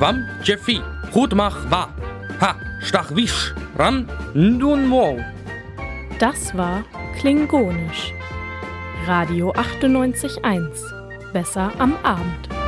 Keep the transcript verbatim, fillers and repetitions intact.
Ram, Jeffy, gut mach, wa. Ha, stach wisch, ran, ndun mo. Das war Klingonisch. Radio achtundneunzig Komma eins. Besser am Abend.